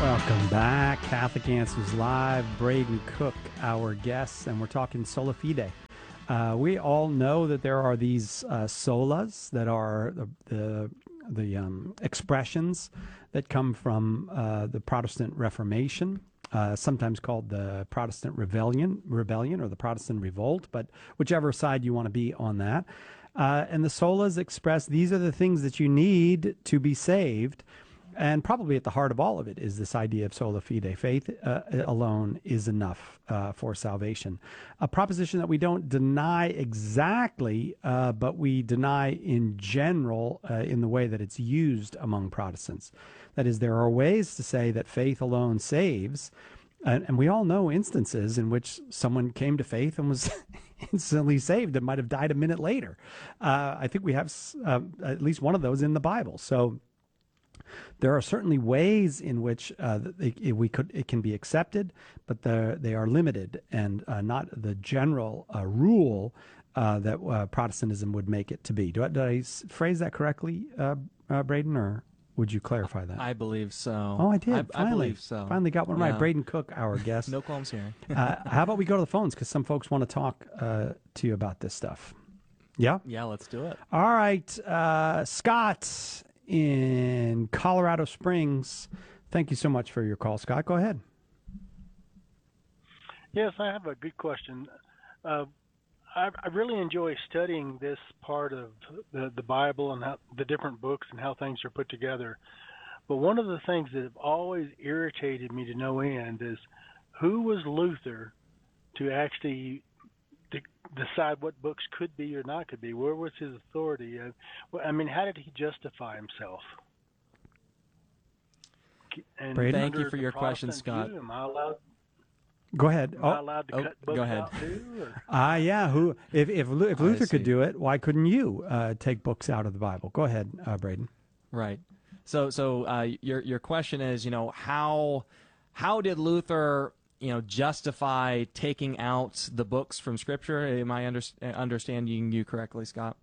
Welcome back. Catholic Answers Live. Braden Cook, our guest, and we're talking sola fide. We all know that there are these solas that are the expressions that come from the Protestant Reformation, sometimes called the Protestant Rebellion or the Protestant Revolt, but whichever side you want to be on that. And the solas express these are the things that you need to be saved. And probably at the heart of all of it is this idea of sola fide. Faith alone is enough for salvation. A proposition that we don't deny exactly, but we deny in general in the way that it's used among Protestants. That is, there are ways to say that faith alone saves, and we all know instances in which someone came to faith and was instantly saved and might have died a minute later. I think we have at least one of those in the Bible. So there are certainly ways in which it can be accepted, but they are limited and not the general rule that Protestantism would make it to be. Did I phrase that correctly, Braden, or would you clarify that? I believe so. Oh, I did. I believe so. Finally got one right. Braden Cook, our guest. No qualms here. How about we go to the phones, because some folks want to talk to you about this stuff. Yeah? Yeah, let's do it. All right. Scott in Colorado Springs. Thank you so much for your call, Scott. Go ahead. Yes, I have a good question. I really enjoy studying this part of the Bible and how the different books and how things are put together. But one of the things that have always irritated me to no end is who was Luther to actually decide what books could be or not could be? Where was his authority? I mean, how did he justify himself? And thank you for your question, Scott. Am I allowed? Go ahead. Am I allowed to cut books go ahead. out too? Yeah. If Luther could do it, why couldn't you take books out of the Bible? Go ahead, Braden. Right. So your question is, how did Luther justify taking out the books from Scripture? Am I understanding you correctly, Scott?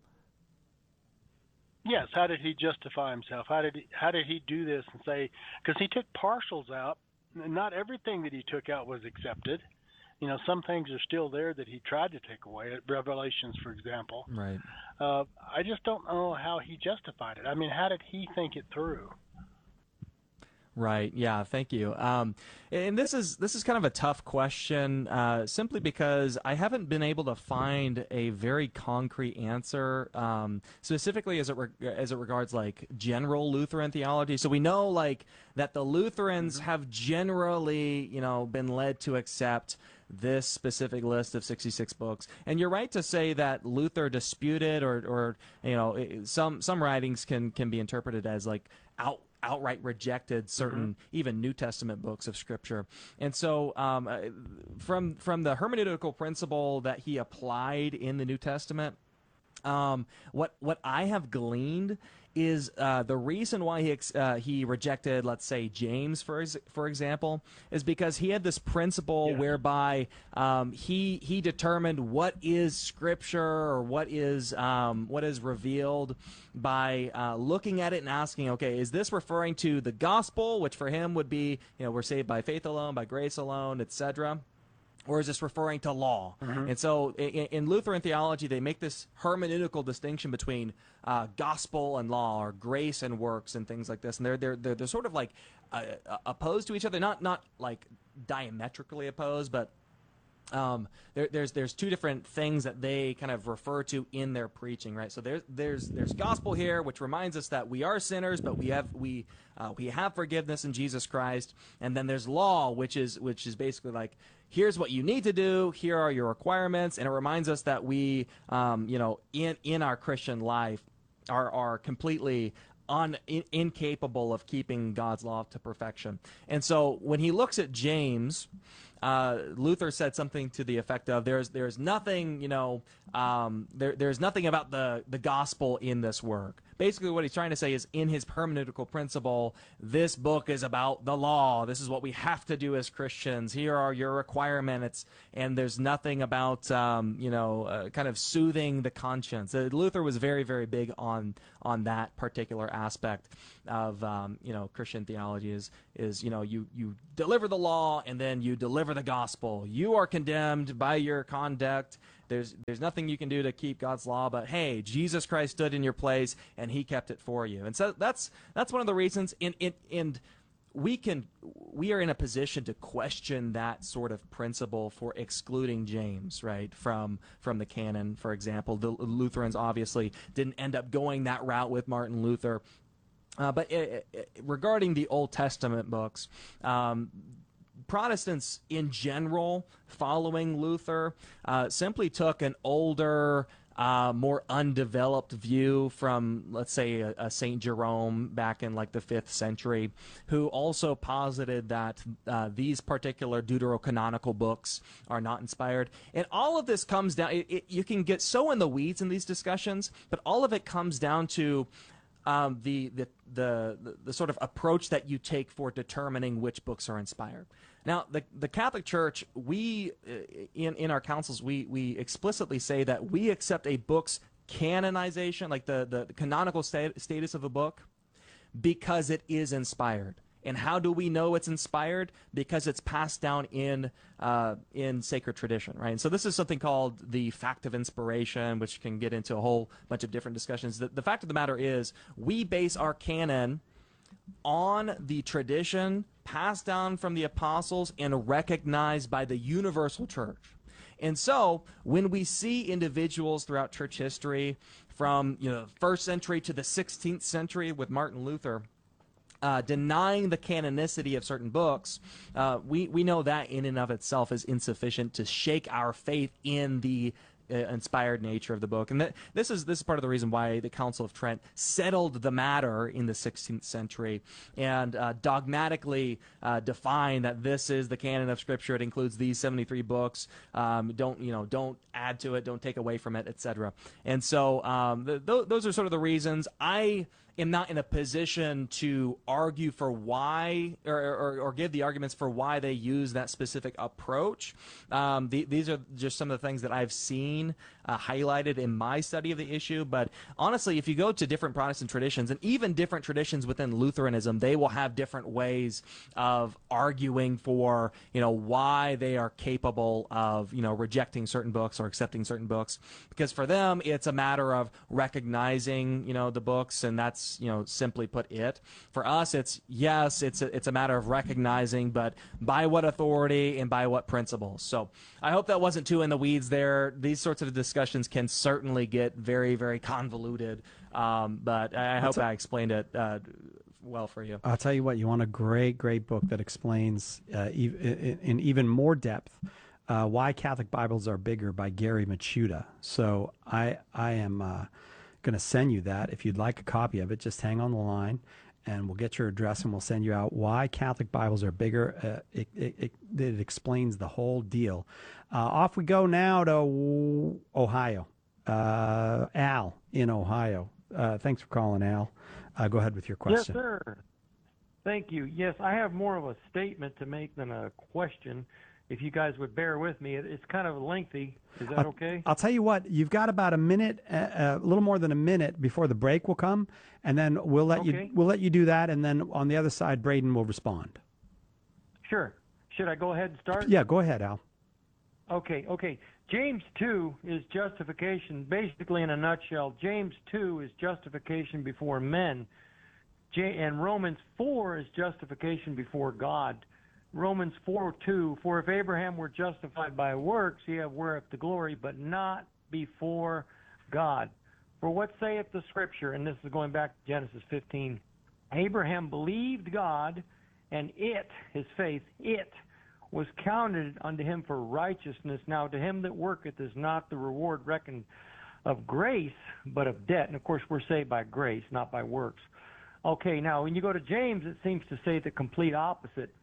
Yes. How did he justify himself? How did he do this and say? Because he took partials out. Not everything that he took out was accepted. Some things are still there that he tried to take away. Revelations, for example. Right. I just don't know how he justified it. I mean, how did he think it through? Right. Yeah. Thank you. And this is kind of a tough question, simply because I haven't been able to find a very concrete answer, specifically as it regards like general Lutheran theology. So we know that the Lutherans have generally, been led to accept this specific list of 66 books. And you're right to say that Luther disputed, or some writings can be interpreted as outright rejected certain even New Testament books of Scripture. And so from the hermeneutical principle that he applied in the New Testament, what I have gleaned is the reason why he rejected, let's say, James, for example, is because he had this principle whereby he determined what is Scripture or what is revealed by looking at it and asking, okay, is this referring to the gospel, which for him would be, we're saved by faith alone, by grace alone, etc., or is this referring to law? And so in Lutheran theology, they make this hermeneutical distinction between gospel and law, or grace and works, and things like this. And they're sort of like opposed to each other, not like diametrically opposed, but there's two different things that they kind of refer to in their preaching, right? So there's gospel here, which reminds us that we are sinners, but we have forgiveness in Jesus Christ, and then there's law, which is basically like, here's what you need to do, here are your requirements, and it reminds us that we, in our Christian life, are completely incapable of keeping God's law to perfection. And so when he looks at James, Luther said something to the effect of, there's nothing, there's nothing about the gospel in this work. Basically, what he's trying to say is, in his hermeneutical principle, this book is about the law. This is what we have to do as Christians. Here are your requirements, and there's nothing about, kind of soothing the conscience. Luther was very, very big on that particular aspect of, Christian theology is you deliver the law and then you deliver the gospel. You are condemned by your conduct. There's nothing you can do to keep God's law, but hey, Jesus Christ stood in your place and he kept it for you. And so that's one of the reasons and we are in a position to question that sort of principle for excluding James, right, from the canon, for example. The Lutherans obviously didn't end up going that route with Martin Luther. But regarding the Old Testament books, Protestants in general, following Luther, simply took an older, more undeveloped view from, let's say, a St. Jerome back in like the 5th century, who also posited that these particular deuterocanonical books are not inspired. And all of this comes down, you can get so in the weeds in these discussions, but all of it comes down to the sort of approach that you take for determining which books are inspired. Now, the Catholic Church, we in our councils, we explicitly say that we accept a book's canonization, like the canonical status of a book, because it is inspired. And how do we know it's inspired? Because it's passed down in sacred tradition, right? And so this is something called the fact of inspiration, which can get into a whole bunch of different discussions. The fact of the matter is, we base our canon on the tradition passed down from the apostles and recognized by the universal church. And so when we see individuals throughout church history, from the 1st century to the 16th century with Martin Luther, denying the canonicity of certain books, we know that in and of itself is insufficient to shake our faith in the inspired nature of the book. And this is part of the reason why the Council of Trent settled the matter in the 16th century and dogmatically defined that this is the canon of Scripture. It includes these 73 books. Don't add to it, don't take away from it, etc. And so those are sort of the reasons. I am not in a position to argue for why or give the arguments for why they use that specific approach. These are just some of the things that I've seen highlighted in my study of the issue. But honestly, if you go to different Protestant traditions, and even different traditions within Lutheranism, they will have different ways of arguing for why they are capable of rejecting certain books or accepting certain books. Because for them, it's a matter of recognizing the books, and that's simply put it. For us, it's a matter of recognizing, but by what authority and by what principles. So I hope that wasn't too in the weeds there. These sorts of discussions can certainly get very, very convoluted, but I hope I explained it well for you. I'll tell you what, you want a great book that explains in even more depth Why Catholic Bibles Are Bigger by Gary Machuda. So I am going to send you that. If you'd like a copy of it, just hang on the line and we'll get your address and we'll send you out Why Catholic Bibles Are Bigger. It explains the whole deal. Off we go now to Ohio. Al in Ohio. Thanks for calling, Al. Go ahead with your question. Yes, sir. Thank you. Yes, I have more of a statement to make than a question. If you guys would bear with me, it's kind of lengthy. Is that okay? I'll tell you what, you've got about a minute, a little more than a minute before the break will come, and then we'll let you do that, and then on the other side, Braden will respond. Sure. Should I go ahead and start? Yeah, go ahead, Al. Okay. James 2 is justification. Basically, in a nutshell, James 2 is justification before men, and Romans 4 is justification before God. Romans 4:2, for if Abraham were justified by works, he wherewith the glory, but not before God. For what saith the Scripture, and this is going back to Genesis 15, Abraham believed God, and his faith, was counted unto him for righteousness. Now to him that worketh is not the reward reckoned of grace, but of debt. And of course we're saved by grace, not by works. Okay, now when you go to James, it seems to say the complete opposite.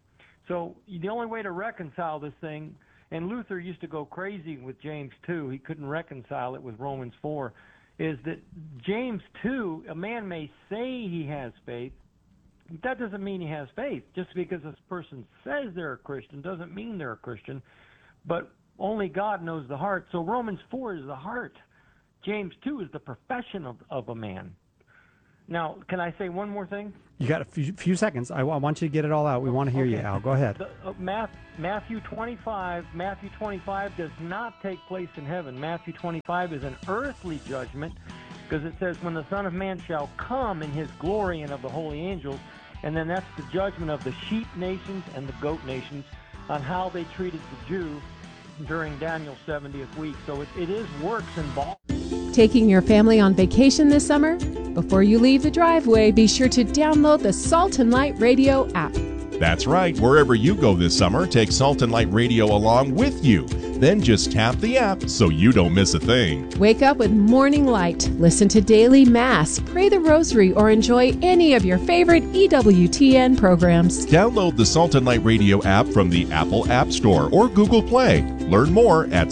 So the only way to reconcile this thing, and Luther used to go crazy with James 2, he couldn't reconcile it with Romans 4, is that James 2, a man may say he has faith, but that doesn't mean he has faith. Just because this person says they're a Christian doesn't mean they're a Christian, but only God knows the heart. So Romans 4 is the heart. James 2 is the profession of a man. Now, can I say one more thing? You got a few seconds. I want you to get it all out. We want to hear you, Al. Go ahead. Matthew 25 does not take place in heaven. Matthew 25 is an earthly judgment, because it says, when the Son of Man shall come in his glory and of the holy angels, and then that's the judgment of the sheep nations and the goat nations on how they treated the Jew during Daniel's 70th week. So it is works involved. Taking your family on vacation this summer? Before you leave the driveway, be sure to download the Salt and Light Radio app. That's right. Wherever you go this summer, take Salt and Light Radio along with you. Then just tap the app so you don't miss a thing. Wake up with Morning Light, listen to Daily Mass, pray the Rosary, or enjoy any of your favorite EWTN programs. Download the Salt and Light Radio app from the Apple App Store or Google Play. Learn more at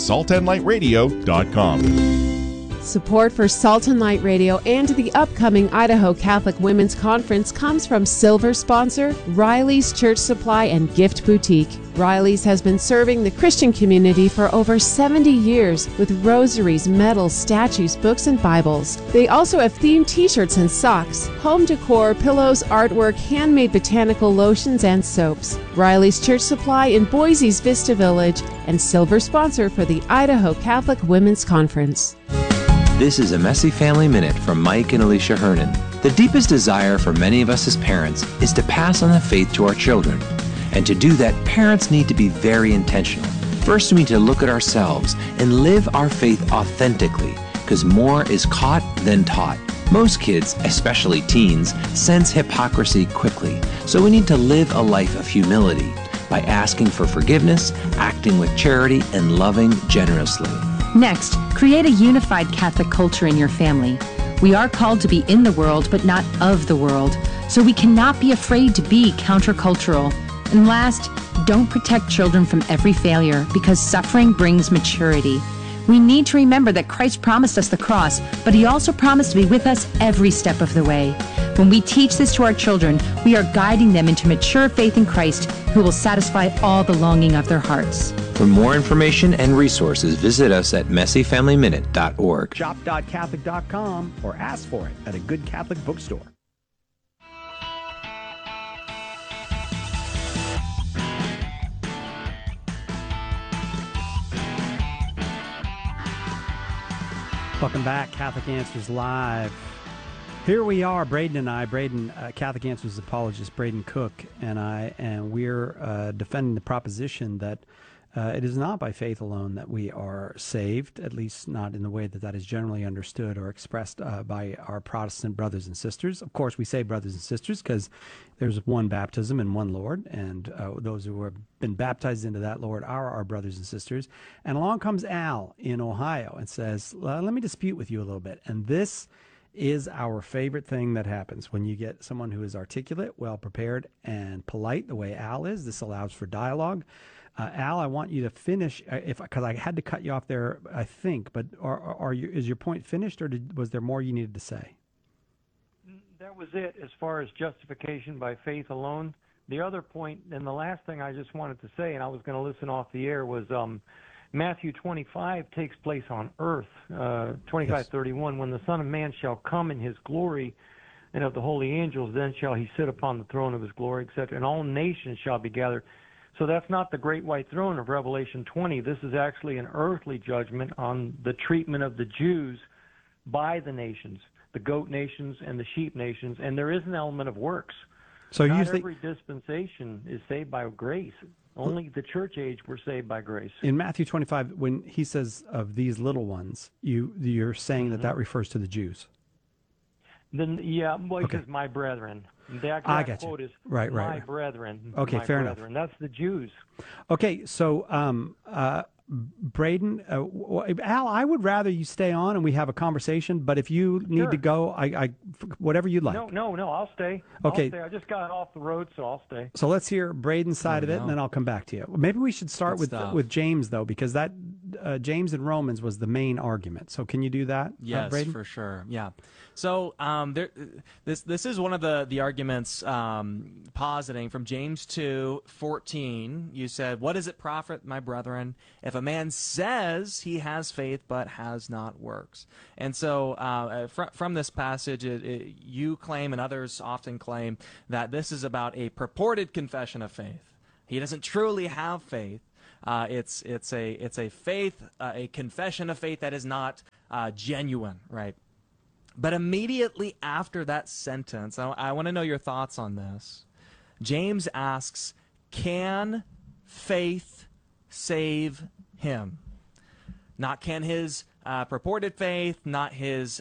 saltandlightradio.com. Support for Salt and Light Radio and the upcoming Idaho Catholic Women's Conference comes from silver sponsor Riley's Church Supply and Gift Boutique. Riley's has been serving the Christian community for over 70 years with rosaries, medals, statues, books, and Bibles. They also have themed t-shirts and socks, home decor, pillows, artwork, handmade botanical lotions, and soaps. Riley's Church Supply in Boise's Vista Village and silver sponsor for the Idaho Catholic Women's Conference. This is a Messy Family Minute from Mike and Alicia Hernan. The deepest desire for many of us as parents is to pass on the faith to our children. And to do that, parents need to be very intentional. First, we need to look at ourselves and live our faith authentically, because more is caught than taught. Most kids, especially teens, sense hypocrisy quickly, so we need to live a life of humility by asking for forgiveness, acting with charity, and loving generously. Next, create a unified Catholic culture in your family. We are called to be in the world, but not of the world, so we cannot be afraid to be countercultural. And last, don't protect children from every failure, because suffering brings maturity. We need to remember that Christ promised us the cross, but he also promised to be with us every step of the way. When we teach this to our children, we are guiding them into mature faith in Christ, who will satisfy all the longing of their hearts. For more information and resources, visit us at messyfamilyminute.org. Shop.catholic.com or ask for it at a good Catholic bookstore. Welcome back, Catholic Answers Live. Here we are, Braden and I, Catholic Answers apologist Braden Cook and I, and we're defending the proposition that it is not by faith alone that we are saved, at least not in the way that that is generally understood or expressed by our Protestant brothers and sisters. Of course, we say brothers and sisters because there's one baptism and one Lord, and those who have been baptized into that Lord are our brothers and sisters. And along comes Al in Ohio and says, let me dispute with you a little bit. And this is our favorite thing that happens when you get someone who is articulate, well-prepared, and polite the way Al is. This allows for dialogue. Al, I want you to finish, because I had to cut you off there, I think, but is your point finished, or was there more you needed to say? That was it as far as justification by faith alone. The other point, and the last thing I just wanted to say, and I was going to listen off the air, was Matthew 25 takes place on earth, 25:31, when the Son of Man shall come in his glory and of the holy angels, then shall he sit upon the throne of his glory, etc., and all nations shall be gathered. So that's not the great white throne of Revelation 20. This is actually an earthly judgment on the treatment of the Jews by the nations, the goat nations and the sheep nations, and there is an element of works. So not every dispensation is saved by grace. Only the church age we're saved by grace. In Matthew 25, when he says of these little ones, you're saying that refers to the Jews. Then he says my brethren. That quote is my brethren. Okay, my fair brethren. enough. That's the Jews. Okay, so Braden, Al, I would rather you stay on and we have a conversation. But if you need to go, I whatever you'd like. No, I'll stay. Okay. I'll stay. I just got off the road, so I'll stay. So let's hear Braden's side of it, and then I'll come back to you. Maybe we should start with James, though, because that James and Romans was the main argument. So can you do that, Yes, Braden? for sure. Yeah. So this is one of the arguments positing from James 2:14. You said, "What does it profit, my brethren, if a man says he has faith but has not works?" And so from this passage, you claim, and others often claim, that this is about a purported confession of faith. He doesn't truly have faith. It's a faith, a confession of faith that is not genuine, right? But immediately after that sentence, I want to know your thoughts on this. James asks, can faith save him? Not can his purported faith, not his,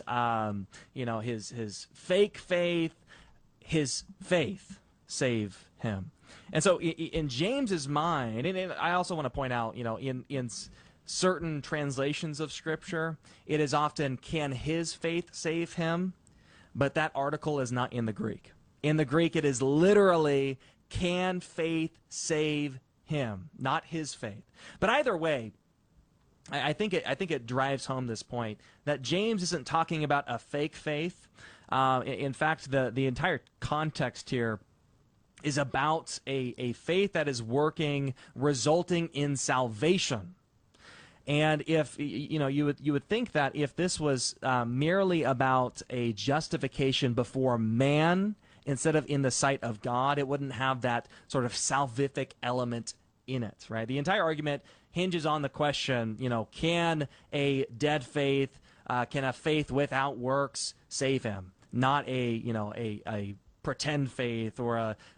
his fake faith, his faith save him. And so in James's mind, and I also want to point out, in certain translations of Scripture, it is often, can his faith save him? But that article is not in the Greek. In the Greek, it is literally, can faith save him? Not his faith. But either way, I think it drives home this point that James isn't talking about a fake faith. In fact, the entire context here is about a faith that is working, resulting in salvation. And if you would think that if this was merely about a justification before man instead of in the sight of God, it wouldn't have that sort of salvific element in it, right? The entire argument hinges on the question, can a dead faith, can a faith without works save him? Not a pretend faith or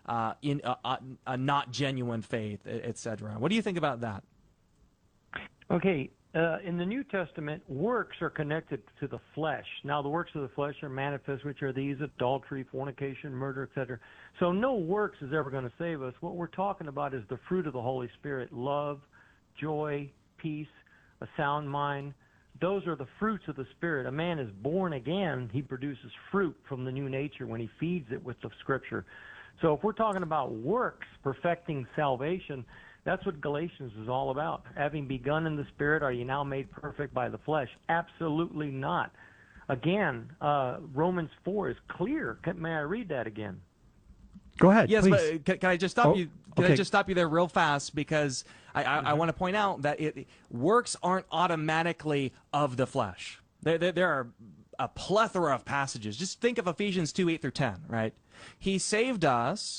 a not genuine faith, etc. What do you think about that? Okay, in the New Testament, works are connected to the flesh. Now, the works of the flesh are manifest, which are these: adultery, fornication, murder, etc. So no works is ever going to save us. What we're talking about is the fruit of the Holy Spirit: love, joy, peace, a sound mind. Those are the fruits of the Spirit. A man is born again. He produces fruit from the new nature when he feeds it with the Scripture. So if we're talking about works perfecting salvation, that's what Galatians is all about. Having begun in the Spirit, are you now made perfect by the flesh? Absolutely not. Again, Romans 4 is clear. May I read that again? Go ahead. Yes, please. but can I just stop you? Can okay. I just stop you there real fast, because I want to point out that works aren't automatically of the flesh. There are a plethora of passages. Just think of Ephesians 2:8-10, right? He saved us,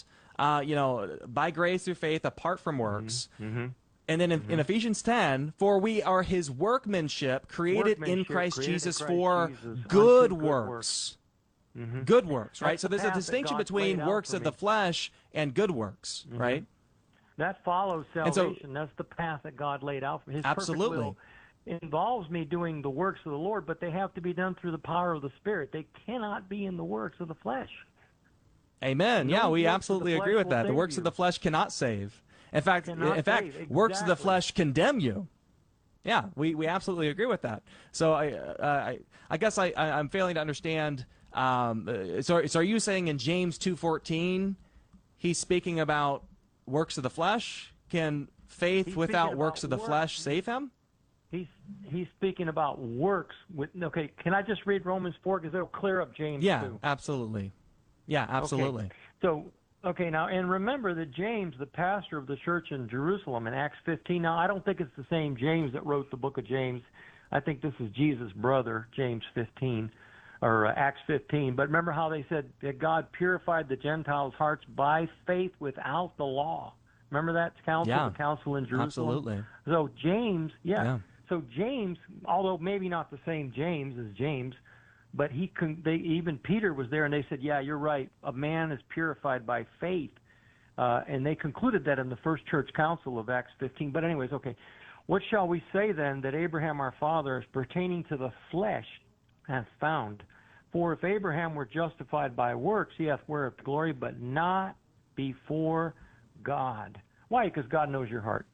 by grace through faith, apart from works. Mm-hmm. And then in Ephesians 10, for we are his workmanship, created in Christ Jesus for good works. Mm-hmm. Good works, right? So there's a distinction between works of the flesh and good works, mm-hmm. right? That follows salvation. That's the path that God laid out for his absolutely. Perfect will. It involves me doing the works of the Lord, but they have to be done through the power of the Spirit. They cannot be in the works of the flesh. Amen. Yeah, we absolutely agree with that. The works of the flesh cannot save. In fact, exactly. Works of the flesh condemn you. Yeah, we absolutely agree with that. So I guess I'm failing to understand. So are you saying in James 2:14, he's speaking about works of the flesh? Can faith without works of the flesh save him? He's speaking about works. Okay, can I just read Romans 4 because it'll clear up James 2? Yeah, absolutely. Yeah, absolutely. Okay. So, now, and remember that James, the pastor of the church in Jerusalem in Acts 15, now I don't think it's the same James that wrote the book of James. I think this is Jesus' brother, James 15, or Acts 15. But remember how they said that God purified the Gentiles' hearts by faith without the law. Remember that council, yeah, the council in Jerusalem? Absolutely. So James, yeah. So James, although maybe not the same James as James, but even Peter was there, and they said, yeah, you're right. A man is purified by faith. And they concluded that in the first church council of Acts 15. But anyways, okay. What shall we say then that Abraham our father is pertaining to the flesh hath found? For if Abraham were justified by works, he hath whereof glory, but not before God. Why? Because God knows your heart.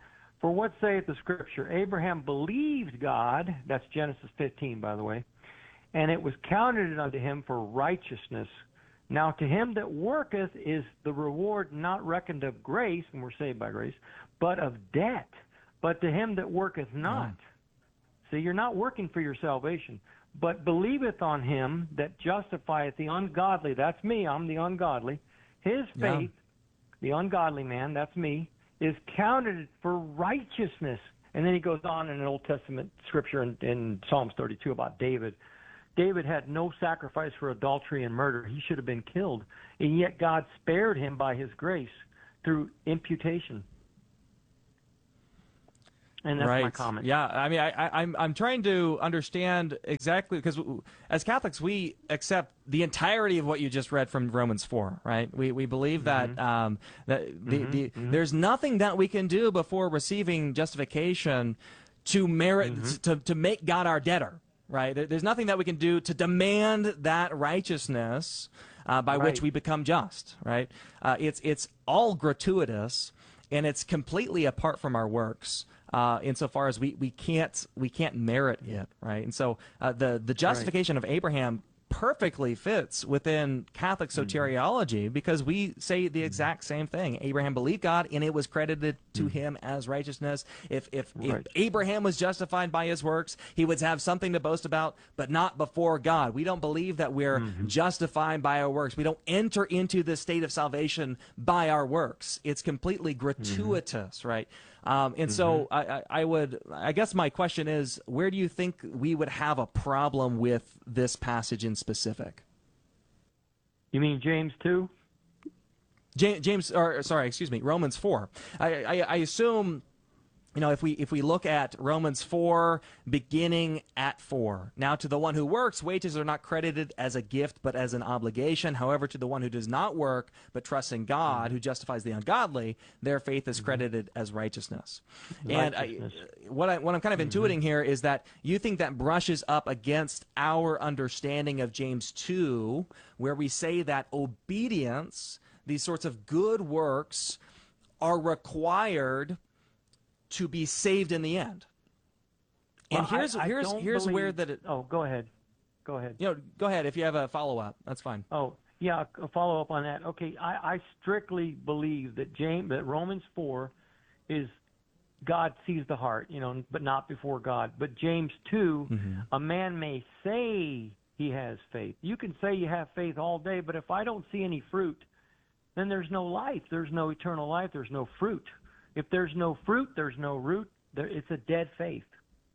For what saith the Scripture? Abraham believed God. That's Genesis 15, by the way. And it was counted unto him for righteousness. Now to him that worketh is the reward not reckoned of grace, and we're saved by grace, but of debt. But to him that worketh not. See, you're not working for your salvation, but believeth on him that justifieth the ungodly. That's me, I'm the ungodly. His faith, the ungodly man, that's me, is counted for righteousness. And then he goes on in an Old Testament scripture in Psalms 32 about David. David had no sacrifice for adultery and murder. He should have been killed. And yet God spared him by his grace through imputation. And that's my comment. Yeah, I mean, I'm trying to understand exactly, because as Catholics we accept the entirety of what you just read from Romans 4, right? We believe that there's nothing that we can do before receiving justification to merit to make God our debtor, right? There's nothing that we can do to demand that righteousness by which we become just, right? It's all gratuitous, and it's completely apart from our works. Insofar as we can't merit it, right? And so the justification of Abraham perfectly fits within Catholic soteriology, because we say the exact same thing. Abraham believed God, and it was credited to him as righteousness. If Abraham was justified by his works, he would have something to boast about, but not before God. We don't believe that we're justified by our works. We don't enter into this state of salvation by our works. It's completely gratuitous, right? And so I guess my question is, where do you think we would have a problem with this passage in specific? You mean James 2? Romans 4. I assume, if we look at Romans 4, beginning at 4. Now to the one who works, wages are not credited as a gift, but as an obligation. However, to the one who does not work, but trusts in God, who justifies the ungodly, their faith is credited as righteousness. And what I'm kind of intuiting here is that you think that brushes up against our understanding of James 2, where we say that obedience, these sorts of good works, are required to be saved in the end. And here's where that. Oh, go ahead. Go ahead. Go ahead if you have a follow-up. That's fine. Oh, yeah, a follow-up on that. Okay, I strictly believe that Romans 4 is God sees the heart, but not before God. But James 2, a man may say he has faith. You can say you have faith all day, but if I don't see any fruit, then there's no life. There's no eternal life. There's no fruit. If there's no fruit, there's no root. It's a dead faith.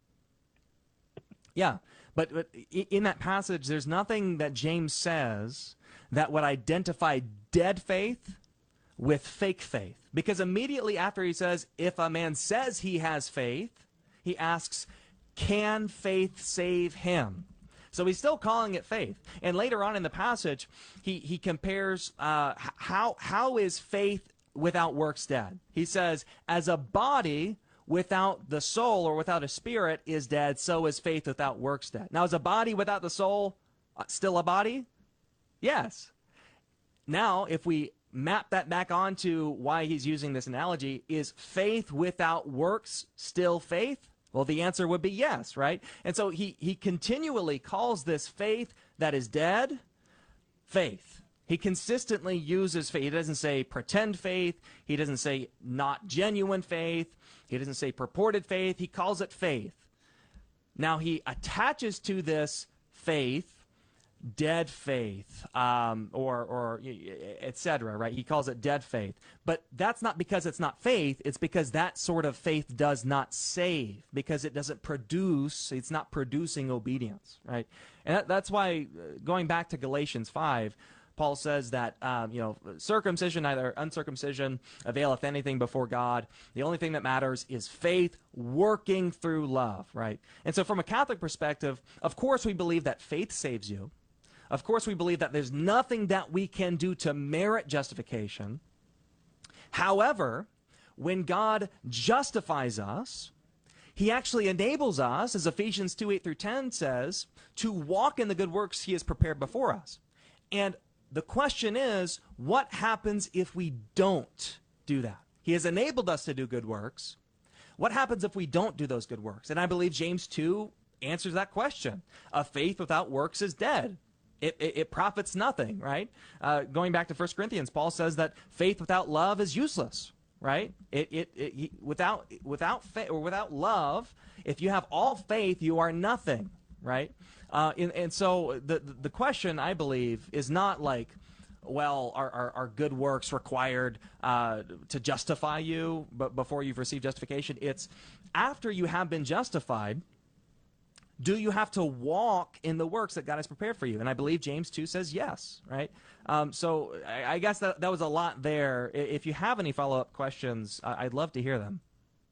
Yeah, but in that passage, there's nothing that James says that would identify dead faith with fake faith. Because immediately after he says, if a man says he has faith, he asks, can faith save him? So he's still calling it faith. And later on in the passage, he compares how is faith without works dead. He says, as a body without the soul or without a spirit is dead, so is faith without works dead. Now, is a body without the soul still a body? Yes. Now, if we map that back onto why he's using this analogy, is faith without works still faith? Well, the answer would be yes, right? And so he continually calls this faith that is dead, faith. He consistently uses faith. He doesn't say pretend faith. He doesn't say not genuine faith. He doesn't say purported faith. He calls it faith. Now, he attaches to this faith dead faith, or etc., right? He calls it dead faith. But that's not because it's not faith. It's because that sort of faith does not save, because it doesn't produce, it's not producing obedience, right? And that's why, going back to Galatians 5, Paul says that, circumcision, neither uncircumcision availeth anything before God. The only thing that matters is faith working through love, right? And so from a Catholic perspective, of course we believe that faith saves you. Of course we believe that there's nothing that we can do to merit justification. However, when God justifies us, he actually enables us, as Ephesians 2:8-10 says, to walk in the good works he has prepared before us. And the question is, what happens if we don't do that? He has enabled us to do good works. what happens if we don't do those good works? And I believe James 2 answers that question. A faith without works is dead. It profits nothing, right? Going back to 1 Corinthians, Paul says that faith without love is useless, right? Without love, if you have all faith, you are nothing, right? And so the question, I believe, is not like, well, are good works required to justify you but before you've received justification? It's after you have been justified, do you have to walk in the works that God has prepared for you? And I believe James 2 says yes, right? So I guess that was a lot there. If you have any follow-up questions, I'd love to hear them.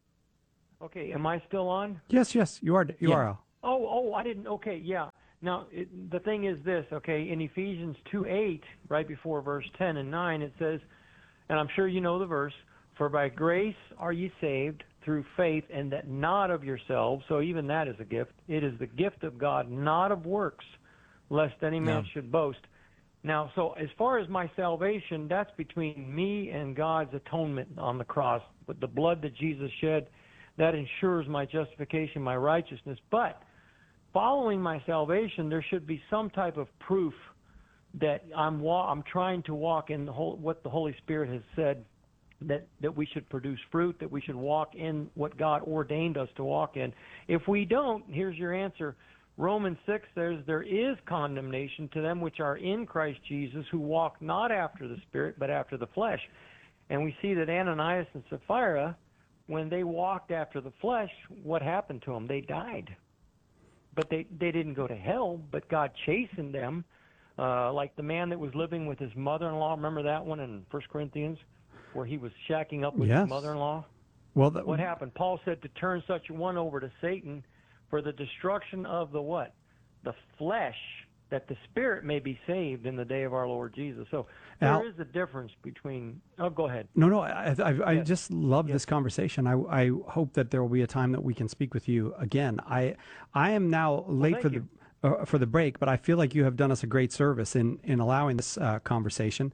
Okay, am I still on? Yes, you are. You are. Oh, I didn't. Okay, yeah. Now, the thing is this, okay, in Ephesians 2:8, right before verse 10 and 9, it says, and I'm sure you know the verse, for by grace are ye saved through faith, and that not of yourselves, so even that is a gift. It is the gift of God, not of works, lest any man should boast. Now, so as far as my salvation, that's between me and God's atonement on the cross. With the blood that Jesus shed, that ensures my justification, my righteousness. But following my salvation, there should be some type of proof that I'm trying to walk in what the Holy Spirit has said, that we should produce fruit, that we should walk in what God ordained us to walk in. If we don't, here's your answer. Romans 6 says there is condemnation to them which are in Christ Jesus, who walk not after the Spirit, but after the flesh. And we see that Ananias and Sapphira, when they walked after the flesh, what happened to them? They died. But they didn't go to hell, but God chastened them, like the man that was living with his mother-in-law. Remember that one in 1 Corinthians, where he was shacking up with his mother-in-law? Well, what happened? Paul said to turn such one over to Satan for the destruction of the what? The flesh, that the spirit may be saved in the day of our Lord Jesus. So there is a difference between... Oh, go ahead. No, I just love this conversation. I hope that there will be a time that we can speak with you again. I am now late for the break, but I feel like you have done us a great service in allowing this conversation.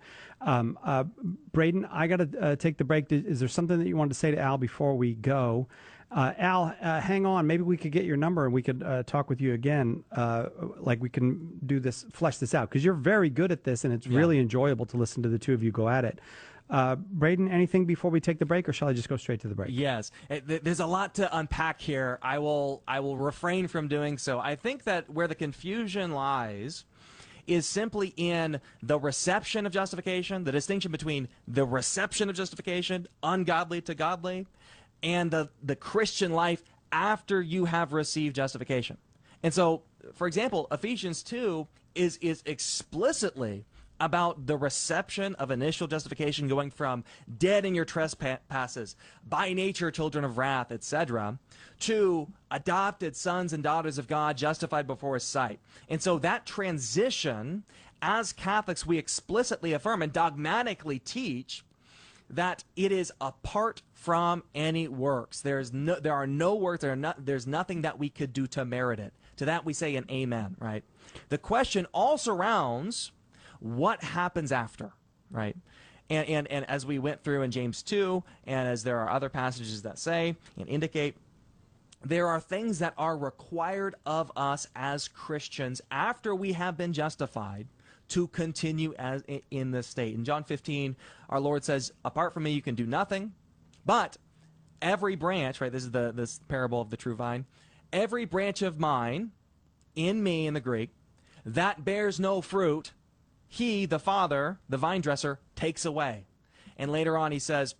Braden, I got to take the break. Is there something that you wanted to say to Al before we go? Al, hang on. Maybe we could get your number and we could talk with you again. Like we can do this, flesh this out, because you're very good at this, and it's really enjoyable to listen to the two of you go at it. Braden, anything before we take the break, or shall I just go straight to the break? Yes, there's a lot to unpack here. I will refrain from doing so. I think that where the confusion lies is simply in the reception of justification, the distinction between the reception of justification, ungodly to godly, and the Christian life after you have received justification. And so, for example, Ephesians 2 is explicitly about the reception of initial justification, going from dead in your trespasses, by nature children of wrath, etc., to adopted sons and daughters of God, justified before His sight. And so that transition, as Catholics, we explicitly affirm and dogmatically teach that it is apart from any works. There are no works. There's nothing that we could do to merit it. To that we say an amen, right? The question all surrounds what happens after, right? And as we went through in James 2, and as there are other passages that say and indicate, there are things that are required of us as Christians after we have been justified to continue as in this state. In John 15, our Lord says, apart from me you can do nothing, but every branch, right, this is this parable of the true vine, every branch of mine, in me in the Greek, that bears no fruit, He, the Father, the vine dresser, takes away. And later on he says,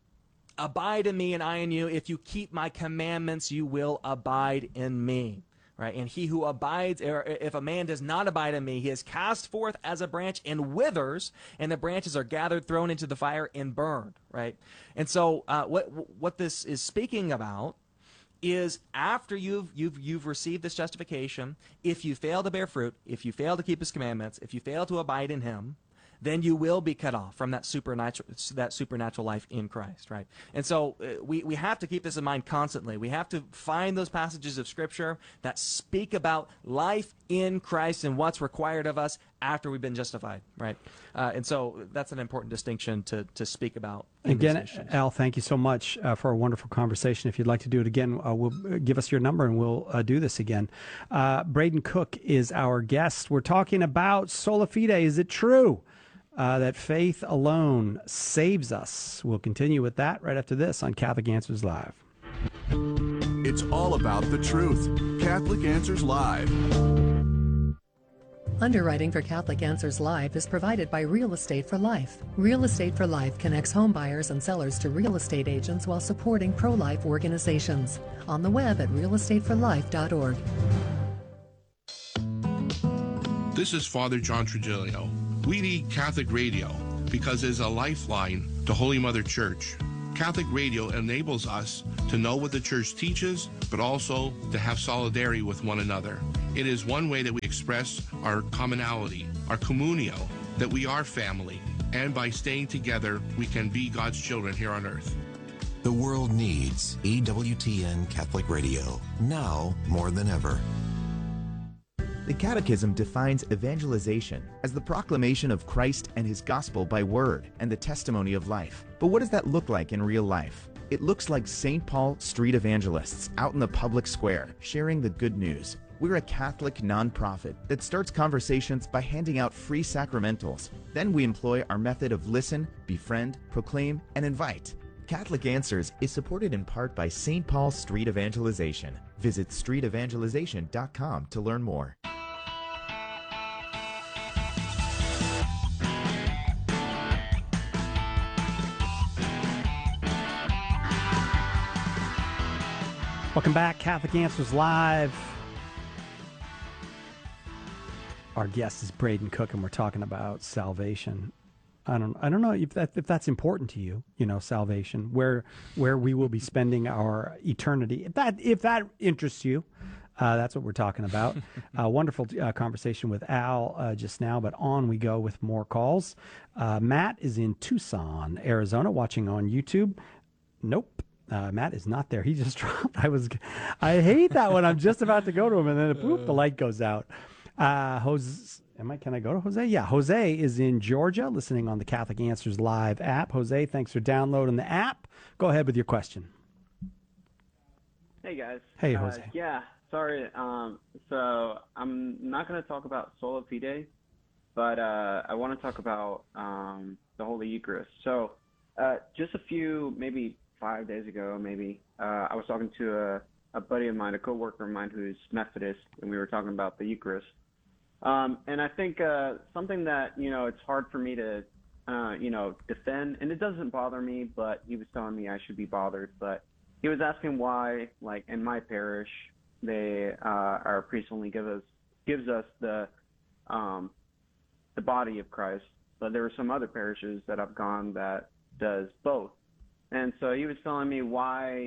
abide in me and I in you. If you keep my commandments, you will abide in me. Right? And he who abides, or if a man does not abide in me, he is cast forth as a branch and withers, and the branches are gathered, thrown into the fire, and burned. Right? And so what this is speaking about is after you've received this justification, if you fail to bear fruit, if you fail to keep His commandments, if you fail to abide in Him, then you will be cut off from that supernatural life in Christ, right? And so we have to keep this in mind constantly. We have to find those passages of Scripture that speak about life in Christ and what's required of us after we've been justified, right? And so that's an important distinction to speak about. Again, Al, thank you so much for a wonderful conversation. If you'd like to do it again, give us your number and we'll do this again. Braden Cook is our guest. We're talking about sola fide. Is it true that faith alone saves us? We'll continue with that right after this on Catholic Answers Live. It's all about the truth. Catholic Answers Live. Underwriting for Catholic Answers Live is provided by Real Estate for Life. Real Estate for Life connects home buyers and sellers to real estate agents while supporting pro-life organizations. On the web at realestateforlife.org. This is Father John Trujillo. We need Catholic radio because it's a lifeline to Holy Mother Church. Catholic radio enables us to know what the Church teaches, but also to have solidarity with one another. It is one way that we express our commonality, our communio, that we are family, and by staying together, we can be God's children here on earth. The world needs EWTN Catholic Radio, now more than ever. The Catechism defines evangelization as the proclamation of Christ and His gospel by word and the testimony of life. But what does that look like in real life? It looks like St. Paul street evangelists out in the public square sharing the good news. We're a Catholic nonprofit that starts conversations by handing out free sacramentals. Then we employ our method of listen, befriend, proclaim, and invite. Catholic Answers is supported in part by St. Paul Street Evangelization. Visit streetevangelization.com to learn more. Welcome back, Catholic Answers Live. Our guest is Braden Cook, and we're talking about salvation. I don't know if that's important to you. You know, salvation, where we will be spending our eternity. If that interests you, that's what we're talking about. Wonderful conversation with Al just now, but on we go with more calls. Matt is in Tucson, Arizona, watching on YouTube. Nope. Matt is not there. He just dropped. I hate that when I'm just about to go to him and then the light goes out. Can I go to Jose? Yeah, Jose is in Georgia, listening on the Catholic Answers Live app. Jose, thanks for downloading the app. Go ahead with your question. Hey guys. Hey Jose. Yeah, sorry. So I'm not going to talk about sola fide, but I want to talk about the Holy Eucharist. So just a few, maybe 5 days ago, I was talking to a buddy of mine, a coworker of mine who's Methodist, and we were talking about the Eucharist. And I think something that, it's hard for me to, defend, and it doesn't bother me, but he was telling me I should be bothered. But he was asking why, like in my parish, our priest only gives us the body of Christ, but there are some other parishes that I've gone that does both. And so he was telling me why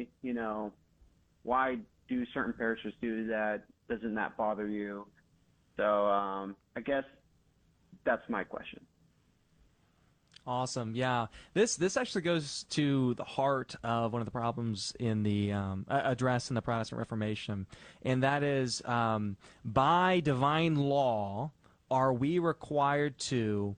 do certain parishes do that? Doesn't that bother you? So I guess that's my question. Awesome. Yeah. This actually goes to the heart of one of the problems in the addressed in the Protestant Reformation, and that is by divine law are we required to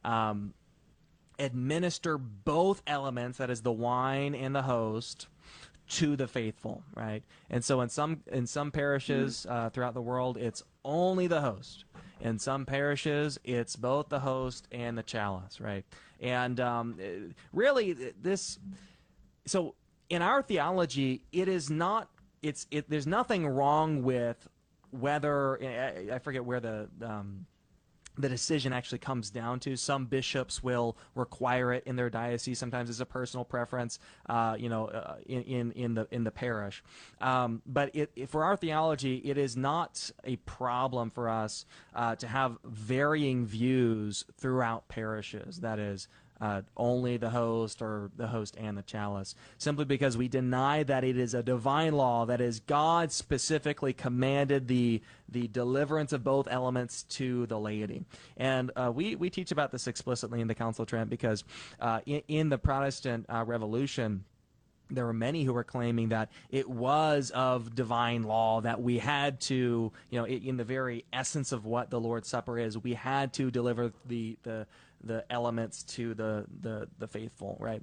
administer both elements, that is the wine and the host, to the faithful, right? And so in some parishes throughout the world, it's only the host. In some parishes, it's both the host and the chalice, right? And really, so in our theology, it is not. There's nothing wrong with whether I forget where the decision actually comes down to. Some bishops will require it in their diocese. Sometimes it's a personal preference, in the parish. But for our theology, it is not a problem for us to have varying views throughout parishes. That is, only the host or the host and the chalice, simply because we deny that it is a divine law, that is God specifically commanded the deliverance of both elements to the laity. And we teach about this explicitly in the Council of Trent because in the Protestant Revolution, there were many who were claiming that it was of divine law, that we had to, in the very essence of what the Lord's Supper is, we had to deliver the elements to the faithful, right?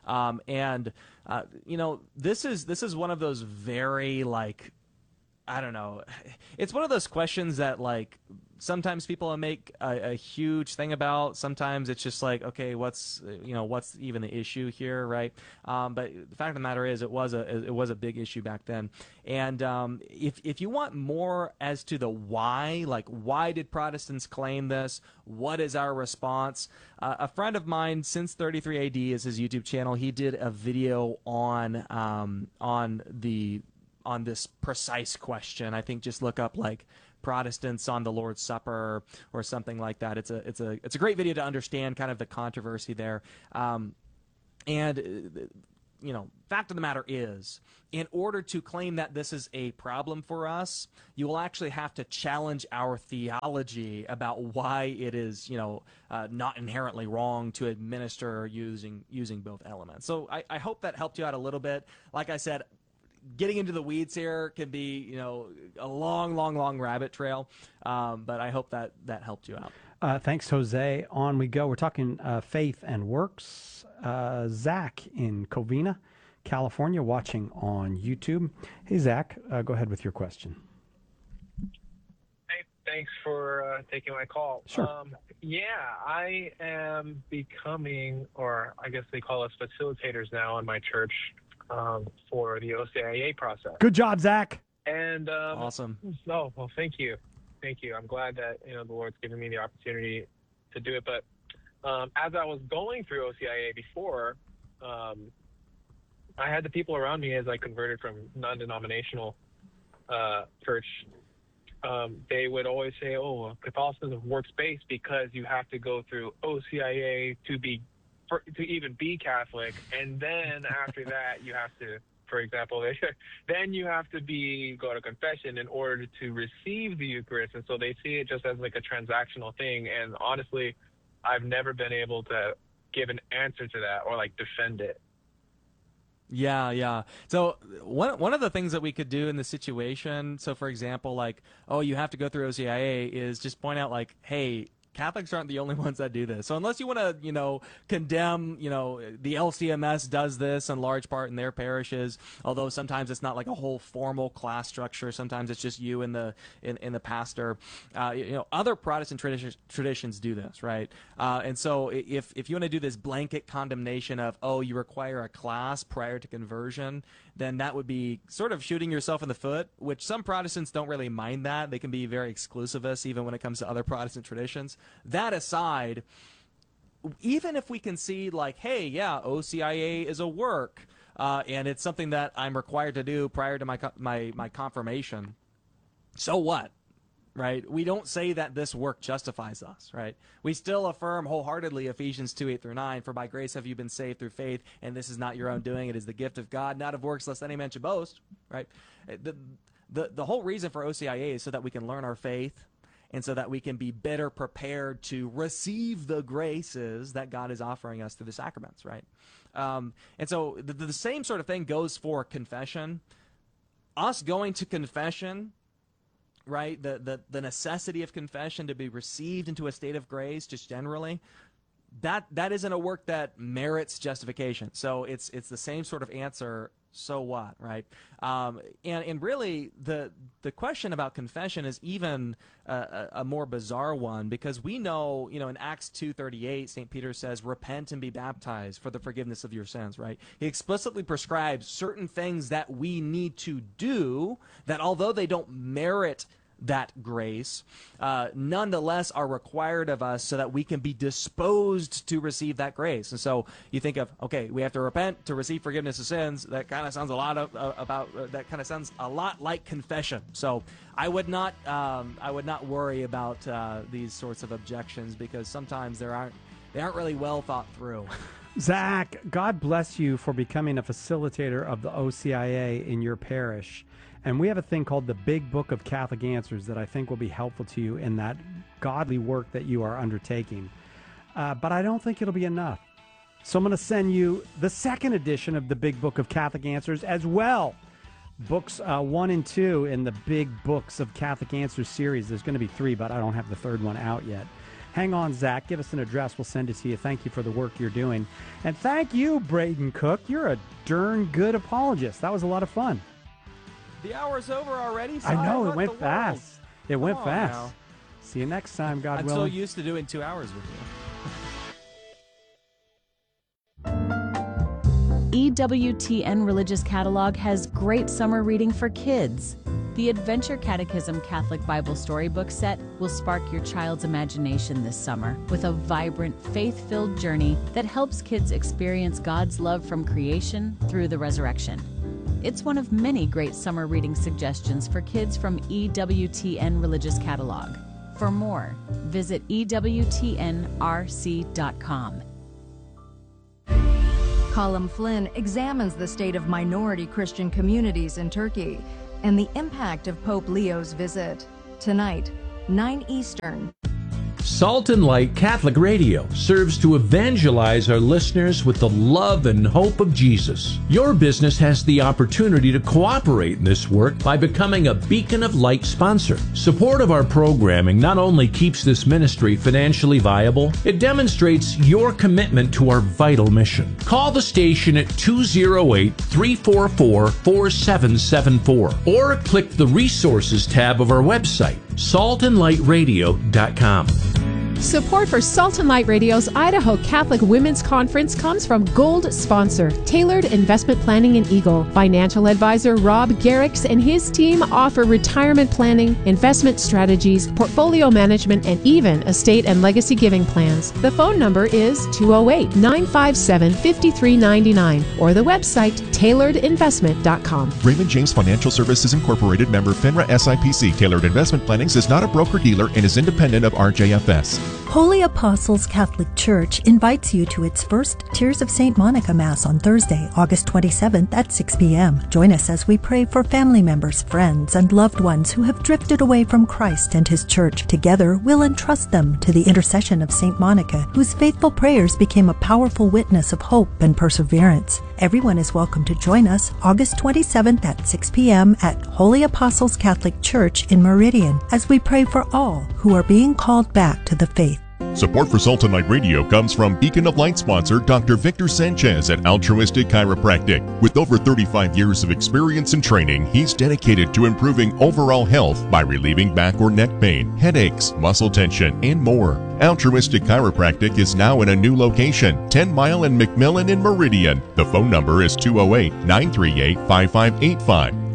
This is one of those very, like, I don't know. It's one of those questions that, like, sometimes people make a huge thing about. Sometimes it's just like, okay, what's even the issue here, right? But the fact of the matter is, it was a big issue back then. And if you want more as to the why, like, why did Protestants claim this? What is our response? A friend of mine, Since 33 AD is his YouTube channel. He did a video on this precise question. I think just look up like Protestants on the Lord's Supper or something like that. It's a great video to understand kind of the controversy there. Fact of the matter is, in order to claim that this is a problem for us, you will actually have to challenge our theology about why it is, not inherently wrong to administer using both elements. So I hope that helped you out a little bit. Like I said, getting into the weeds here can be, a long rabbit trail, but I hope that helped you out. Thanks, Jose. On we go. We're talking faith and works. Zach in Covina, California, watching on YouTube. Hey, Zach, go ahead with your question. Hey, thanks for taking my call. Sure. I am becoming, or I guess they call us facilitators now in my church, for the OCIA process. Good job, Zach. And awesome. Oh, well, thank you. I'm glad that the Lord's given me the opportunity to do it. But as I was going through OCIA before, I had the people around me as I converted from non-denominational church. They would always say, "Oh, Catholicism is works-based because you have to go through OCIA to even be Catholic, and then after that you have to, for example, then you have to go to confession in order to receive the Eucharist." And so they see it just as like a transactional thing. And honestly, I've never been able to give an answer to that or like defend it. Yeah. So one of the things that we could do in the situation, so for example, like, oh, you have to go through OCIA, is just point out like, hey, Catholics aren't the only ones that do this. So unless you want to, condemn, the LCMS does this in large part in their parishes, although sometimes it's not like a whole formal class structure. Sometimes it's just you and the pastor. Other Protestant traditions do this, right? And so if you want to do this blanket condemnation of, oh, you require a class prior to conversion, then that would be sort of shooting yourself in the foot, which some Protestants don't really mind that. They can be very exclusivist even when it comes to other Protestant traditions. That aside, even if we concede like, hey, yeah, OCIA is a work, and it's something that I'm required to do prior to my confirmation, so what? Right? We don't say that this work justifies us, right? We still affirm wholeheartedly Ephesians 2:8-9, for by grace have you been saved through faith, and this is not your own doing, it is the gift of God, not of works, lest any man should boast, right? The whole reason for OCIA is so that we can learn our faith, and so that we can be better prepared to receive the graces that God is offering us through the sacraments, right? And so the same sort of thing goes for confession. Us going to confession, right, the necessity of confession to be received into a state of grace, just generally, that isn't a work that merits justification. So it's the same sort of answer. So what, right? And really, the question about confession is even a more bizarre one, because we know, in Acts 2:38, St. Peter says, "Repent and be baptized for the forgiveness of your sins," right? He explicitly prescribes certain things that we need to do that, although they don't merit that grace, nonetheless are required of us so that we can be disposed to receive that grace. And so you think of, okay, we have to repent to receive forgiveness of sins. That kind of sounds a lot that kind of sounds a lot like confession. So I would not worry about these sorts of objections, because sometimes there aren't really well thought through. Zach, God bless you for becoming a facilitator of the OCIA in your parish. And we have a thing called the Big Book of Catholic Answers that I think will be helpful to you in that godly work that you are undertaking. But I don't think it'll be enough. So I'm going to send you the second edition of the Big Book of Catholic Answers as well. Books 1 and 2 in the Big Books of Catholic Answers series. There's going to be 3, but I don't have the third one out yet. Hang on, Zach. Give us an address. We'll send it to you. Thank you for the work you're doing. And thank you, Braden Cook. You're a darn good apologist. That was a lot of fun. The hour's over already. I know. It went fast. It went fast. Now. See you next time, God willing. I'm so used to doing 2 hours with you. EWTN Religious Catalog has great summer reading for kids. The Adventure Catechism Catholic Bible Storybook Set will spark your child's imagination this summer with a vibrant, faith-filled journey that helps kids experience God's love from creation through the resurrection. It's one of many great summer reading suggestions for kids from EWTN Religious Catalog. For more, visit EWTNRC.com. Colin Flynn examines the state of minority Christian communities in Turkey and the impact of Pope Leo's visit. Tonight, 9 Eastern. Salt and Light Catholic Radio serves to evangelize our listeners with the love and hope of Jesus. Your business has the opportunity to cooperate in this work by becoming a Beacon of Light sponsor. Support of our programming not only keeps this ministry financially viable, it demonstrates your commitment to our vital mission. Call the station at 208-344-4774 or click the Resources tab of our website, saltandlightradio.com. Support for Salt and Light Radio's Idaho Catholic Women's Conference comes from Gold sponsor, Tailored Investment Planning in Eagle. Financial advisor Rob Garrix and his team offer retirement planning, investment strategies, portfolio management, and even estate and legacy giving plans. The phone number is 208-957-5399 or the website tailoredinvestment.com. Raymond James Financial Services Incorporated, member FINRA SIPC. Tailored Investment Plannings is not a broker-dealer and is independent of RJFS. Holy Apostles Catholic Church invites you to its first Tears of St. Monica Mass on Thursday, August 27th at 6 p.m. Join us as we pray for family members, friends, and loved ones who have drifted away from Christ and His Church. Together, we'll entrust them to the intercession of St. Monica, whose faithful prayers became a powerful witness of hope and perseverance. Everyone is welcome to join us August 27th at 6 p.m. at Holy Apostles Catholic Church in Meridian as we pray for all who are being called back to the faith. Support for Salt and Light Radio comes from Beacon of Light sponsor Dr. Victor Sanchez at Altruistic Chiropractic. With over 35 years of experience and training, he's dedicated to improving overall health by relieving back or neck pain, headaches, muscle tension, and more. Altruistic Chiropractic is now in a new location, 10 Mile and McMillan in Meridian. The phone number is 208-938-5585.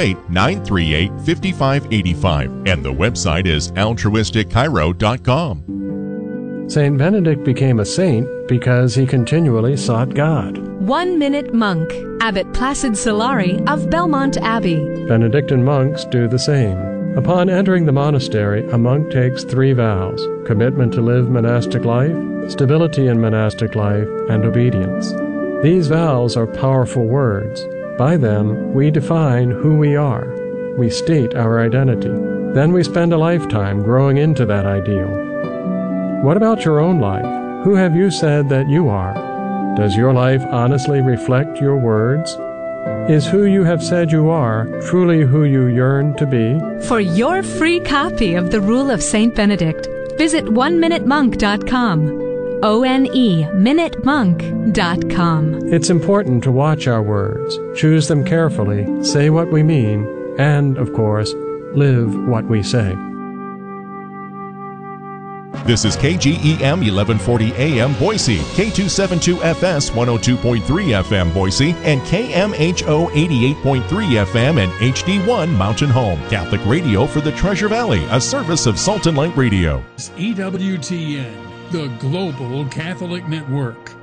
208-938-5585, and the website is altruisticchiro.com. Saint Benedict became a saint because he continually sought God. 1 Minute Monk, Abbot Placid Solari of Belmont Abbey. Benedictine monks do the same. Upon entering the monastery, a monk takes 3 vows: commitment to live monastic life, stability in monastic life, and obedience. These vows are powerful words. By them, we define who we are. We state our identity. Then we spend a lifetime growing into that ideal. What about your own life? Who have you said that you are? Does your life honestly reflect your words? Is who you have said you are truly who you yearn to be? For your free copy of The Rule of Saint Benedict, visit oneminutemonk.com. oneminutemonk.com. It's important to watch our words, choose them carefully, say what we mean, and, of course, live what we say. This is KGEM 1140 AM Boise, K272FS 102.3 FM Boise, and KMHO 88.3 FM and HD1 Mountain Home. Catholic radio for the Treasure Valley, a service of Salt and Light Radio. EWTN, the Global Catholic Network.